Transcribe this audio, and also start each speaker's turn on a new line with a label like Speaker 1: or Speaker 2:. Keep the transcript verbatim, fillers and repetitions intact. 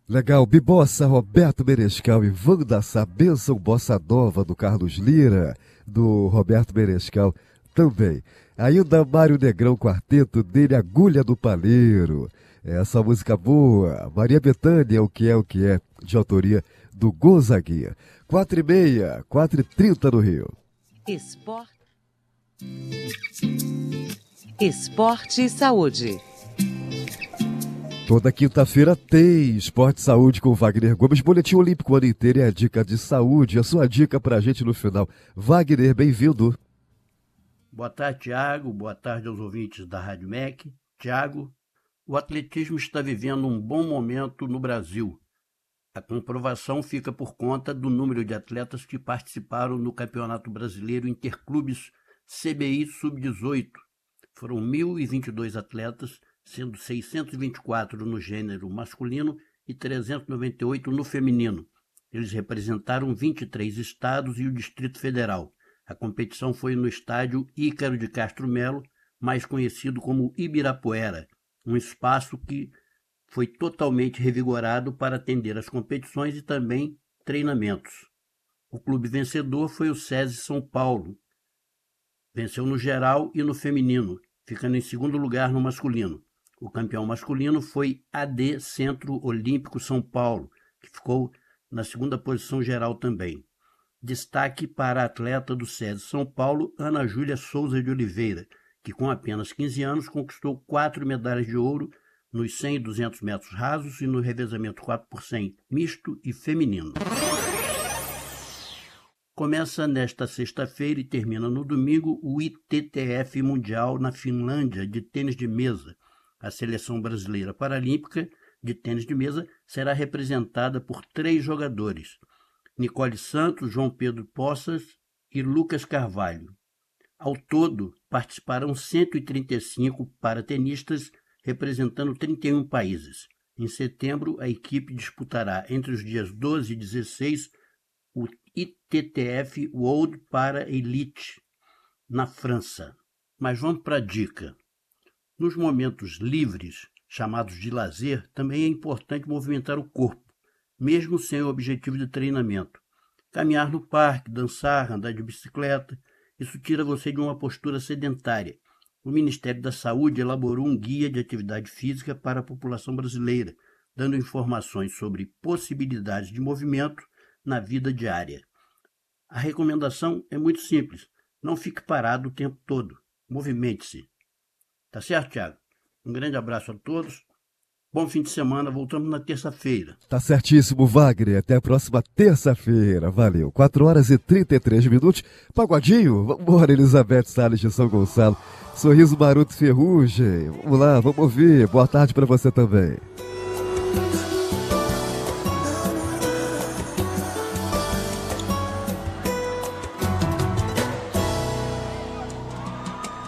Speaker 1: Legal, Bibossa, Roberto Menescal e Wanda Sá, Benção Bossa Nova do Carlos Lira, do Roberto Menescal também. Ainda Mário Negrão Quarteto dele, Agulha do Paleiro. Essa música boa, Maria Bethânia, O Que É, O Que É, de autoria do Gonzaguinha. Quatro e meia, quatro e trinta no Rio.
Speaker 2: Esporte. Esporte e Saúde.
Speaker 1: Toda quinta-feira tem Esporte e Saúde com Wagner Gomes. Boletim Olímpico o ano inteiro é a dica de saúde. A sua dica pra gente no final. Wagner, bem-vindo.
Speaker 3: Boa tarde, Tiago. Boa tarde aos ouvintes da Rádio M E C. Tiago, o atletismo está vivendo um bom momento no Brasil. A comprovação fica por conta do número de atletas que participaram no Campeonato Brasileiro Interclubes C B I sub dezoito. Foram mil e vinte e dois atletas, sendo seiscentos e vinte e quatro no gênero masculino e trezentos e noventa e oito no feminino. Eles representaram vinte e três estados e o Distrito Federal. A competição foi no estádio Ícaro de Castro Melo, mais conhecido como Ibirapuera, um espaço que foi totalmente revigorado para atender as competições e também treinamentos. O clube vencedor foi o SESI São Paulo. Venceu no geral e no feminino, ficando em segundo lugar no masculino. O campeão masculino foi A D Centro Olímpico São Paulo, que ficou na segunda posição geral também. Destaque para a atleta do SESI São Paulo, Ana Júlia Souza de Oliveira, que com apenas quinze anos conquistou quatro medalhas de ouro nos cem e duzentos metros rasos e no revezamento quatro por cem misto e feminino. Começa nesta sexta-feira e termina no domingo o I T T F Mundial na Finlândia de tênis de mesa. A seleção brasileira paralímpica de tênis de mesa será representada por três jogadores: Nicole Santos, João Pedro Poças e Lucas Carvalho. Ao todo, participarão cento e trinta e cinco paratenistas representando trinta e um países. Em setembro, a equipe disputará entre os dias doze e dezesseis o I T T F World Para Elite na França. Mas vamos para a dica. Nos momentos livres, chamados de lazer, também é importante movimentar o corpo, mesmo sem o objetivo de treinamento. Caminhar no parque, dançar, andar de bicicleta, isso tira você de uma postura sedentária. O Ministério da Saúde elaborou um guia de atividade física para a população brasileira, dando informações sobre possibilidades de movimento na vida diária. A recomendação é muito simples: não fique parado o tempo todo, movimente-se. Tá certo, Thiago? Um grande abraço a todos. Bom fim de semana, voltamos na terça-feira.
Speaker 1: Tá certíssimo, Wagner. Até a próxima terça-feira. Valeu. quatro horas e trinta e três minutos. Pagodinho, vambora, Elizabeth Salles de São Gonçalo. Sorriso Maroto Ferrugem. Vamos lá, vamos ouvir. Boa tarde para você também.